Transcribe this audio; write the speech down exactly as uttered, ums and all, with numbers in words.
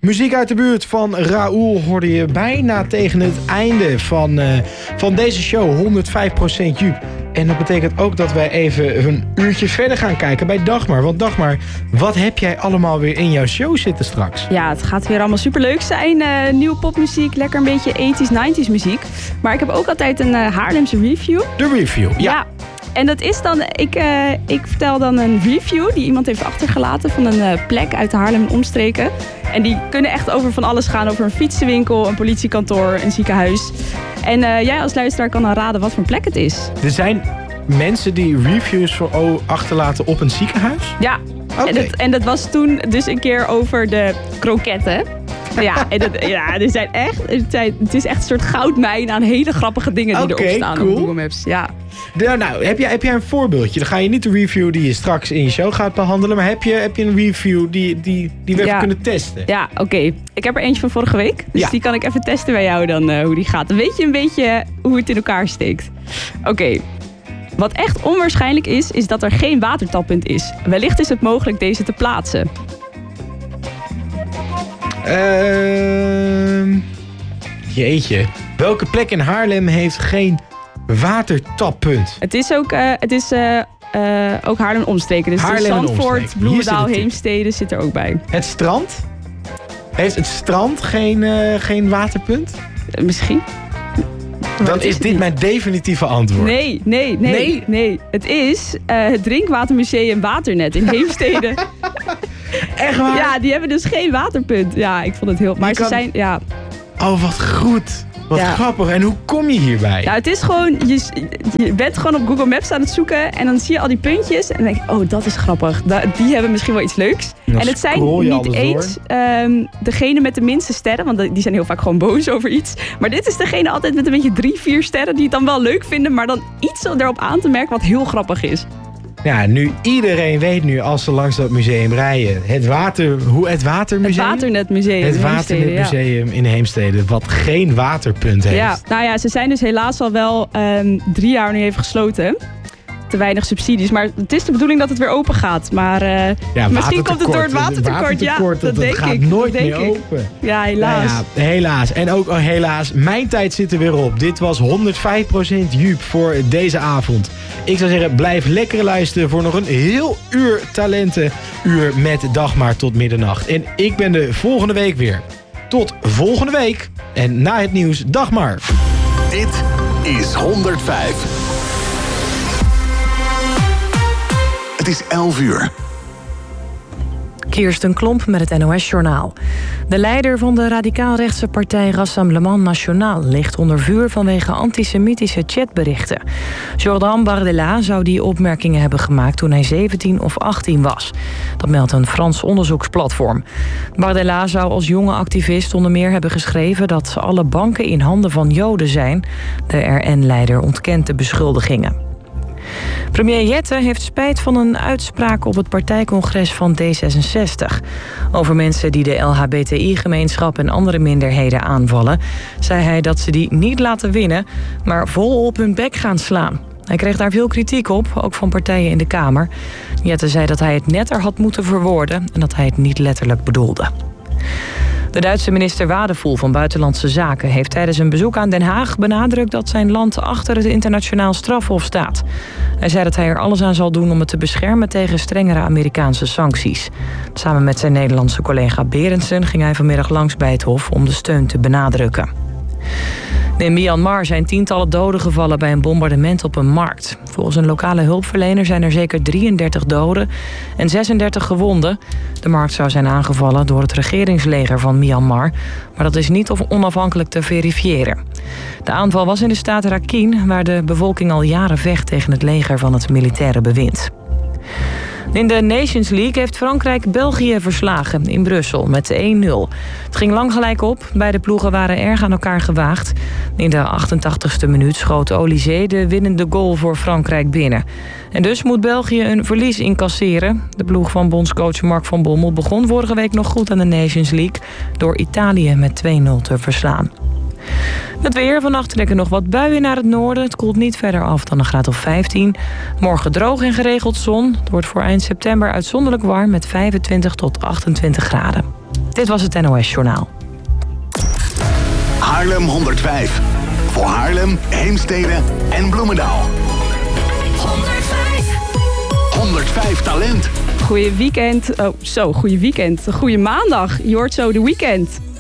Muziek uit de buurt van Raoul hoorde je bijna tegen het einde van, uh, van deze show. honderdvijf procent Joep. En dat betekent ook dat wij even een uurtje verder gaan kijken bij Dagmar. Want Dagmar, wat heb jij allemaal weer in jouw show zitten straks? Ja, het gaat weer allemaal superleuk zijn. Uh, nieuwe popmuziek, lekker een beetje tachtiger, negentiger muziek. Maar ik heb ook altijd een uh, Haarlemse review. De review, ja. ja. En dat is dan, ik, uh, ik vertel dan een review die iemand heeft achtergelaten van een uh, plek uit Haarlem en omstreken. En die kunnen echt over van alles gaan. Over een fietsenwinkel, een politiekantoor, een ziekenhuis. En uh, jij als luisteraar kan dan raden wat voor een plek het is. Er zijn mensen die reviews voor O achterlaten op een ziekenhuis? Ja, okay. en, dat, en dat was toen dus een keer over de kroketten. Ja, en dat, ja er zijn echt, het, zijn, het is echt een soort goudmijn aan hele grappige dingen die okay, erop staan cool. op Google Maps. Ja. De, nou, heb jij, heb jij een voorbeeldje? Dan ga je niet de review die je straks in je show gaat behandelen, maar heb je, heb je een review die, die, die we ja. even kunnen testen? Ja, oké. Okay. Ik heb er eentje van vorige week, dus ja. die kan ik even testen bij jou dan, uh, hoe die gaat. Dan weet je een beetje hoe het in elkaar steekt. Oké. Okay. Wat echt onwaarschijnlijk is, is dat er geen watertappunt is. Wellicht is het mogelijk deze te plaatsen. Uh, jeetje. Welke plek in Haarlem heeft geen watertappunt? Het is ook, uh, het is, uh, uh, ook Haarlem omstreken. Dus Haarlem Zandvoort, Bloemendaal, Heemstede zit er ook bij. Het strand? Heeft het strand geen, uh, geen waterpunt? Uh, misschien. Maar Dan is, is dit niet. Mijn definitieve antwoord. Nee, nee, nee, nee. nee. Het is uh, het Drinkwatermuseum Waternet in Heemstede. Echt waar? Ja, die hebben dus geen waterpunt. Ja, ik vond het heel... Maar je ze kan... zijn... Ja. Oh, wat goed. Wat ja. grappig. En hoe kom je hierbij? Ja, het is gewoon... Je, je bent gewoon op Google Maps aan het zoeken. En dan zie je al die puntjes. En dan denk je, oh, dat is grappig. Die hebben misschien wel iets leuks. En, en het zijn niet eens um, degene met de minste sterren. Want die zijn heel vaak gewoon boos over iets. Maar dit is degene altijd met een beetje drie, vier sterren. Die het dan wel leuk vinden. Maar dan iets erop aan te merken wat heel grappig is. Ja, nu iedereen weet nu als ze langs dat museum rijden. Het water, hoe het watermuseum? Het Waternetmuseum. Het Waternetmuseum ja. in Heemstede, wat geen waterpunt heeft. Ja, nou ja, ze zijn dus helaas al wel um, drie jaar nu even gesloten. Te weinig subsidies, maar het is de bedoeling dat het weer open gaat. Maar uh, ja, misschien komt het door het watertekort. watertekort ja, dat, dat denk gaat ik. nooit dat meer denk open. Ik. Ja, helaas. Nou ja, helaas. En ook oh, helaas, mijn tijd zit er weer op. Dit was honderdvijf procent Joep voor deze avond. Ik zou zeggen, blijf lekker luisteren voor nog een heel uur talentenuur met Dagmar tot middernacht. En ik ben de volgende week weer. Tot volgende week. En na het nieuws, Dagmar. Dit is honderdvijf. Het is elf uur. Kirsten Klomp met het N O S-journaal. De leider van de radicaal-rechtse partij Rassemblement National ligt onder vuur vanwege antisemitische chatberichten. Jordan Bardella zou die opmerkingen hebben gemaakt toen hij zeventien of achttien was. Dat meldt een Frans onderzoeksplatform. Bardella zou als jonge activist onder meer hebben geschreven dat alle banken in handen van Joden zijn. De R N-leider ontkent de beschuldigingen. Premier Jette heeft spijt van een uitspraak op het partijcongres van D zesenzestig. Over mensen die de L H B T I-gemeenschap en andere minderheden aanvallen, zei hij dat ze die niet laten winnen, maar vol op hun bek gaan slaan. Hij kreeg daar veel kritiek op, ook van partijen in de Kamer. Jette zei dat hij het netter had moeten verwoorden en dat hij het niet letterlijk bedoelde. De Duitse minister Wadevoel van Buitenlandse Zaken heeft tijdens een bezoek aan Den Haag benadrukt dat zijn land achter het internationaal strafhof staat. Hij zei dat hij er alles aan zal doen om het te beschermen tegen strengere Amerikaanse sancties. Samen met zijn Nederlandse collega Berendsen ging hij vanmiddag langs bij het hof om de steun te benadrukken. In Myanmar zijn tientallen doden gevallen bij een bombardement op een markt. Volgens een lokale hulpverlener zijn er zeker drieëndertig doden en zesendertig gewonden. De markt zou zijn aangevallen door het regeringsleger van Myanmar, maar dat is niet onafhankelijk te verifiëren. De aanval was in de staat Rakhine, waar de bevolking al jaren vecht tegen het leger van het militaire bewind. In de Nations League heeft Frankrijk België verslagen in Brussel met één nul. Het ging lang gelijk op. Beide ploegen waren erg aan elkaar gewaagd. In de achtentachtigste minuut schoot Olysée de winnende goal voor Frankrijk binnen. En dus moet België een verlies incasseren. De ploeg van bondscoach Mark van Bommel begon vorige week nog goed aan de Nations League door Italië met twee nul te verslaan. Het weer. Vannacht trekken nog wat buien naar het noorden. Het koelt niet verder af dan een graad of vijftien. Morgen droog en geregeld zon. Het wordt voor eind september uitzonderlijk warm met vijfentwintig tot achtentwintig graden. Dit was het N O S Journaal. Haarlem honderdvijf. Voor Haarlem, Heemstede en Bloemendaal. honderdvijf. honderdvijf talent. Goeie weekend. Oh, zo, goeie weekend. Goeie maandag. Je hoort zo de weekend.